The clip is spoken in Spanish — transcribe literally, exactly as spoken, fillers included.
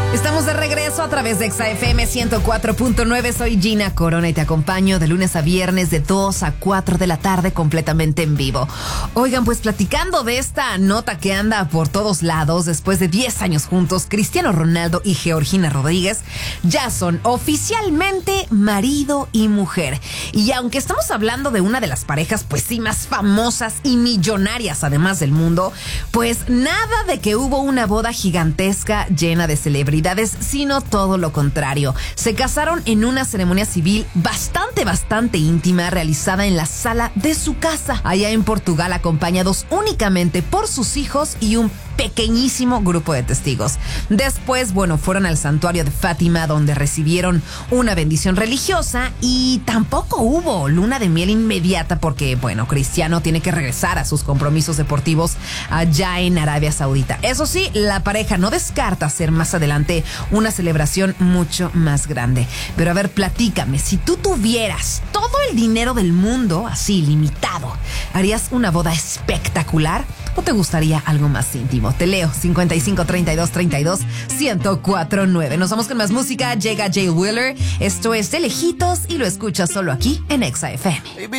Estamos de regreso a través de Exa F M ciento cuatro punto nueve. Soy Gina Corona y te acompaño de lunes a viernes de dos a cuatro de la tarde completamente en vivo. Oigan, pues platicando de esta nota que anda por todos lados, después de diez años juntos, Cristiano Ronaldo y Georgina Rodríguez ya son oficialmente marido y mujer. Y aunque estamos hablando de una de las parejas, pues sí, más famosas y millonarias además del mundo, pues nada de que hubo una boda gigantesca llena de celebridades, sino todo lo contrario. Se casaron en una ceremonia civil bastante, bastante íntima, realizada en la sala de su casa, allá en Portugal, acompañados únicamente por sus hijos y un pequeñísimo grupo de testigos. Después, bueno, fueron al santuario de Fátima, donde recibieron una bendición religiosa, y tampoco hubo luna de miel inmediata porque, bueno, Cristiano tiene que regresar a sus compromisos deportivos allá en Arabia Saudita. Eso sí, la pareja no descarta hacer más adelante una celebración mucho más grande. Pero a ver, platícame, si tú tuvieras todo el dinero del mundo, así, limitado, ¿harías una boda espectacular o te gustaría algo más íntimo? Te leo, cincuenta y cinco, treinta y dos, treinta y dos, ciento cuatro nueve. Nos vamos con más música. Llega Jay Wheeler. Esto es De Lejitos y lo escuchas solo aquí en Exa F M.